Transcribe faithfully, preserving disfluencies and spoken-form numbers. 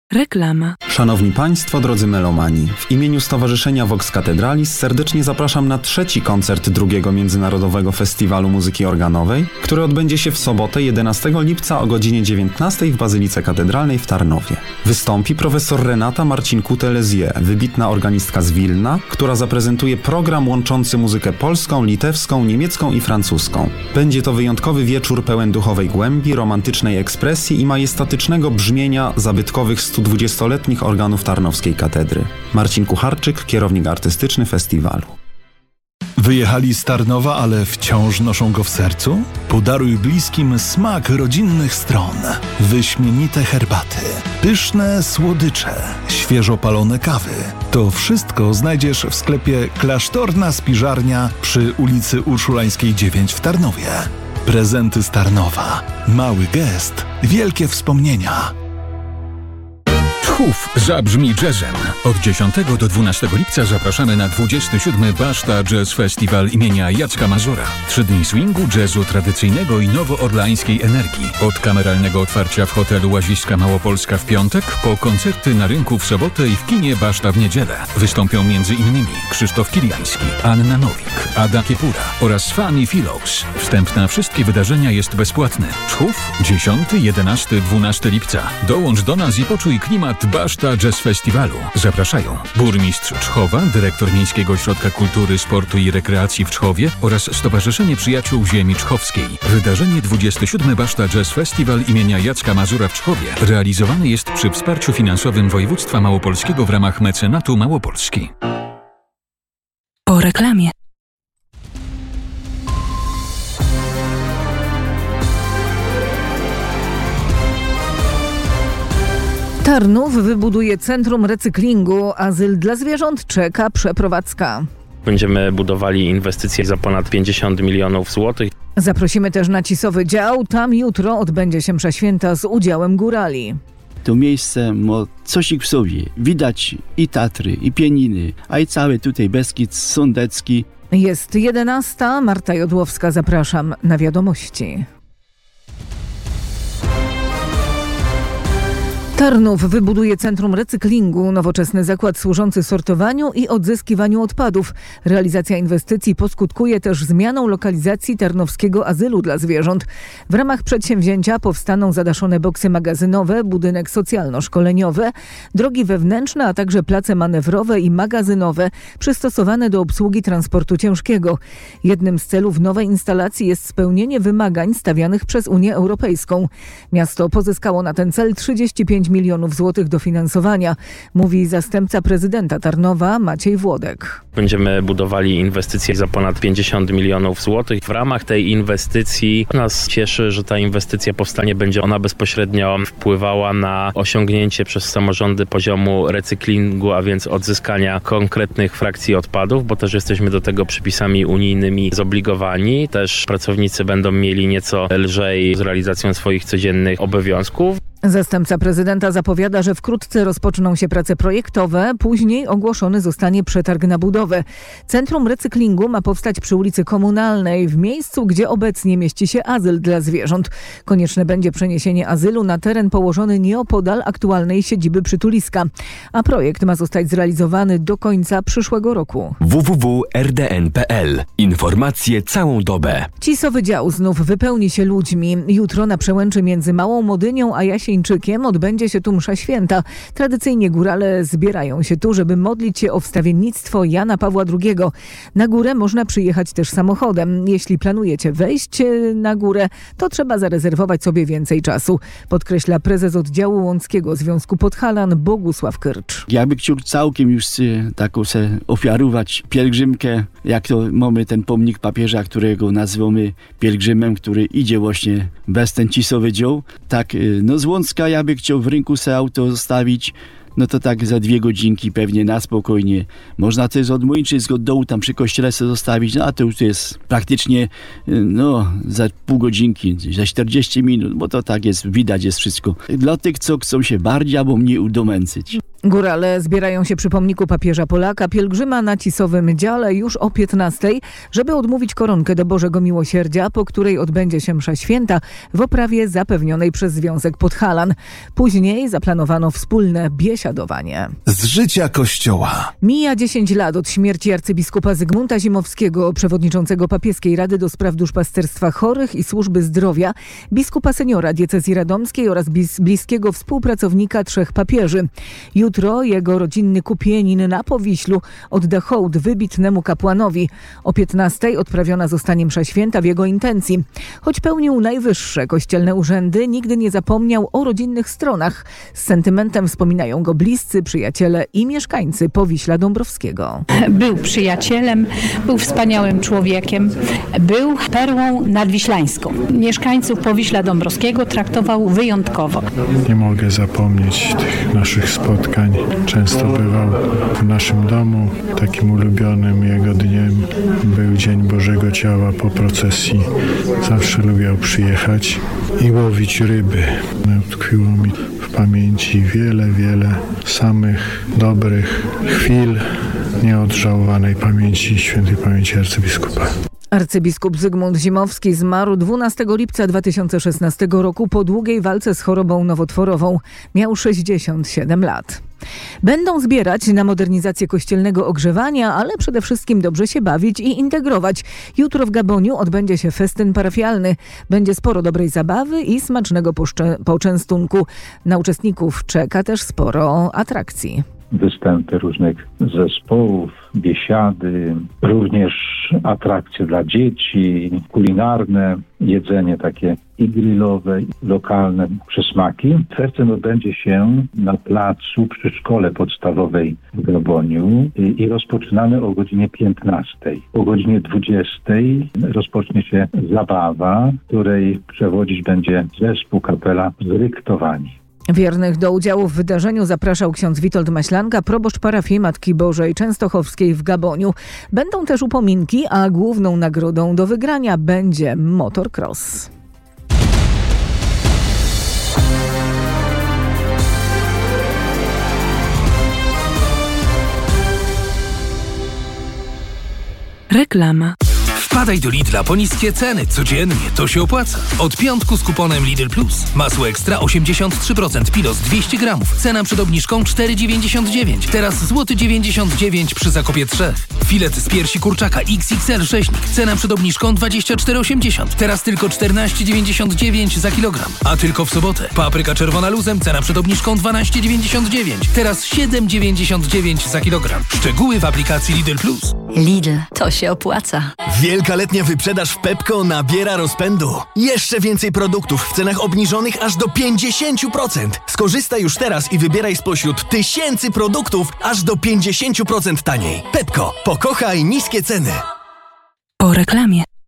Reklama. Szanowni Państwo, drodzy melomani, w imieniu Stowarzyszenia Vox Cathedralis serdecznie zapraszam na trzeci koncert drugiego Międzynarodowego Festiwalu Muzyki Organowej, który odbędzie się w sobotę jedenastego lipca o godzinie dziewiętnastej w Bazylice Katedralnej w Tarnowie. Wystąpi profesor Renata Marcinkute-Lezier, wybitna organistka z Wilna, która zaprezentuje program łączący muzykę polską, litewską, niemiecką i francuską. Będzie to wyjątkowy wieczór pełen duchowej głębi, romantycznej ekspresji i majestatycznego brzmienia zabytkowych stu dwudziestoletnich organów Tarnowskiej Katedry. Marcin Kucharczyk, kierownik artystyczny festiwalu. Wyjechali z Tarnowa, ale wciąż noszą go w sercu? Podaruj bliskim smak rodzinnych stron. Wyśmienite herbaty, pyszne słodycze, świeżo palone kawy. To wszystko znajdziesz w sklepie Klasztorna Spiżarnia przy ulicy Urszulańskiej dziewięć w Tarnowie. Prezenty z Tarnowa. Mały gest, wielkie wspomnienia. Tchów zabrzmi jazzem. Od dziesiątego do dwunastego lipca zapraszamy na dwudziesty siódmy Baszta Jazz Festival imienia Jacka Mazura. Trzy dni swingu, jazzu tradycyjnego i nowoorleańskiej energii. Od kameralnego otwarcia w hotelu Łaziska Małopolska w piątek, po koncerty na rynku w sobotę i w kinie Baszta w niedzielę. Wystąpią między innymi Krzysztof Kiliański, Anna Nowik, Ada Kiepura oraz Fanny Phillows. Wstęp na wszystkie wydarzenia jest bezpłatny. Tchów dziesiątego, jedenastego, dwunastego lipca. Dołącz do nas i poczuj klimat Baszta Jazz Festiwalu. Zapraszają burmistrz Czchowa, dyrektor Miejskiego Ośrodka Kultury, Sportu i Rekreacji w Czchowie oraz Stowarzyszenie Przyjaciół Ziemi Czchowskiej. Wydarzenie dwudziesty siódmy Baszta Jazz Festival imienia Jacka Mazura w Czchowie realizowany jest przy wsparciu finansowym województwa małopolskiego w ramach mecenatu Małopolski. Po reklamie. Tarnów wybuduje centrum recyklingu. Azyl dla zwierząt czeka przeprowadzka. Będziemy budowali inwestycje za ponad pięćdziesiąt milionów złotych. Zaprosimy też na Cisowy Dział. Tam jutro odbędzie się msza święta z udziałem górali. To miejsce ma coś w sobie. Widać i Tatry, i Pieniny, a i cały tutaj Beskid Sądecki. Jest jedenasta. Marta Jodłowska, zapraszam na wiadomości. Tarnów wybuduje centrum recyklingu, nowoczesny zakład służący sortowaniu i odzyskiwaniu odpadów. Realizacja inwestycji poskutkuje też zmianą lokalizacji tarnowskiego azylu dla zwierząt. W ramach przedsięwzięcia powstaną zadaszone boksy magazynowe, budynek socjalno-szkoleniowy, drogi wewnętrzne, a także place manewrowe i magazynowe przystosowane do obsługi transportu ciężkiego. Jednym z celów nowej instalacji jest spełnienie wymagań stawianych przez Unię Europejską. Miasto pozyskało na ten cel trzydzieści pięć milionów złotych dofinansowania, mówi zastępca prezydenta Tarnowa Maciej Włodek. Będziemy budowali inwestycje za ponad pięćdziesiąt milionów złotych. W ramach tej inwestycji nas cieszy, że ta inwestycja powstanie, będzie ona bezpośrednio wpływała na osiągnięcie przez samorządy poziomu recyklingu, a więc odzyskania konkretnych frakcji odpadów, bo też jesteśmy do tego przepisami unijnymi zobligowani. Też pracownicy będą mieli nieco lżej z realizacją swoich codziennych obowiązków. Zastępca prezydenta zapowiada, że wkrótce rozpoczną się prace projektowe, później ogłoszony zostanie przetarg na budowę. Centrum recyklingu ma powstać przy ulicy Komunalnej, w miejscu, gdzie obecnie mieści się azyl dla zwierząt. Konieczne będzie przeniesienie azylu na teren położony nieopodal aktualnej siedziby przytuliska, a projekt ma zostać zrealizowany do końca przyszłego roku. w w w kropka r d n kropka p l. Informacje całą dobę. Cisowy Dział znów wypełni się ludźmi. Jutro na przełęczy między Małą Modynią a Jasieńczykiem odbędzie się tu msza święta. Tradycyjnie górale zbierają się tu, żeby modlić się o wstawiennictwo Jana Pawła drugiego. Na górę można przyjechać też samochodem. Jeśli planujecie wejść na górę, to trzeba zarezerwować sobie więcej czasu, podkreśla prezes oddziału łąckiego Związku Podhalan Bogusław Kyrcz. Ja bym chciał całkiem już taką se ofiarować pielgrzymkę, jak to mamy ten pomnik papieża, którego nazywamy pielgrzymem, który idzie właśnie bez ten Cisowy Dział. Tak, no z Łącka ja bym chciał w rynku se auto zostawić, no to tak za dwie godzinki pewnie na spokojnie. Można też od Młyńczyc, od dołu tam przy kościele se zostawić, no a to już jest praktycznie no za pół godzinki, za czterdzieści minut, bo to tak jest, widać jest wszystko. Dla tych, co chcą się bardziej albo mniej udomęcyć. Górale zbierają się przy pomniku papieża Polaka, pielgrzyma na Cisowym Dziale już o piętnastej, żeby odmówić koronkę do Bożego Miłosierdzia, po której odbędzie się msza święta w oprawie zapewnionej przez Związek Podhalan. Później zaplanowano wspólne biesiadowanie. Z życia Kościoła. Mija dziesięć lat od śmierci arcybiskupa Zygmunta Zimowskiego, przewodniczącego Papieskiej Rady do Spraw Duszpasterstwa Chorych i Służby Zdrowia, biskupa seniora diecezji radomskiej oraz bis- bliskiego współpracownika trzech papieży. Jutro jego rodzinny kupienin na Powiślu odda hołd wybitnemu kapłanowi. O piętnastej odprawiona zostanie msza święta w jego intencji. Choć pełnił najwyższe kościelne urzędy, nigdy nie zapomniał o rodzinnych stronach. Z sentymentem wspominają go bliscy, przyjaciele i mieszkańcy Powiśla Dąbrowskiego. Był przyjacielem, był wspaniałym człowiekiem, był perłą nadwiślańską. Mieszkańców Powiśla Dąbrowskiego traktował wyjątkowo. Nie mogę zapomnieć tych naszych spotkań. Często bywał w naszym domu. Takim ulubionym jego dniem był Dzień Bożego Ciała po procesji. Zawsze lubiał przyjechać i łowić ryby. Utkwiło mi w pamięci wiele, wiele samych dobrych chwil nieodżałowanej pamięci, świętej pamięci arcybiskupa. Arcybiskup Zygmunt Zimowski zmarł dwunastego lipca dwa tysiące szesnastego roku po długiej walce z chorobą nowotworową. Miał sześćdziesiąt siedem lat. Będą zbierać na modernizację kościelnego ogrzewania, ale przede wszystkim dobrze się bawić i integrować. Jutro w Gaboniu odbędzie się festyn parafialny. Będzie sporo dobrej zabawy i smacznego poszcze- poczęstunku. Na uczestników czeka też sporo atrakcji. Występy różnych zespołów, biesiady, również atrakcje dla dzieci, kulinarne, jedzenie takie i grillowe, i lokalne przysmaki. Festyn odbędzie się na placu przy szkole podstawowej w Gaboniu i, i rozpoczynamy o godzinie piętnastej. O godzinie dwudziestej rozpocznie się zabawa, której przewodzić będzie zespół kapela Zryktowani. Wiernych do udziału w wydarzeniu zapraszał ksiądz Witold Maślanka, proboszcz parafii Matki Bożej Częstochowskiej w Gaboniu. Będą też upominki, a główną nagrodą do wygrania będzie motocross. Reklama. Wpadaj do Lidla po niskie ceny. Codziennie to się opłaca. Od piątku z kuponem Lidl Plus. Masło ekstra osiemdziesiąt trzy procent Pilos dwieście gramów. Cena przed obniżką cztery dziewięćdziesiąt dziewięć. Teraz złoty dziewięćdziesiąt dziewięć przy zakupie trzech. Filet z piersi kurczaka X X L sześćnik. Cena przed obniżką dwadzieścia cztery osiemdziesiąt. Teraz tylko czternaście dziewięćdziesiąt dziewięć za kilogram. A tylko w sobotę. Papryka czerwona luzem. Cena przed obniżką dwanaście dziewięćdziesiąt dziewięć. Teraz siedem dziewięćdziesiąt dziewięć za kilogram. Szczegóły w aplikacji Lidl Plus. Lidl, to się opłaca. Wielka letnia wyprzedaż w Pepco nabiera rozpędu. Jeszcze więcej produktów w cenach obniżonych aż do pięćdziesiąt procent. Skorzystaj już teraz i wybieraj spośród tysięcy produktów aż do pięćdziesiąt procent taniej. Pepco, pokochaj niskie ceny. Po reklamie.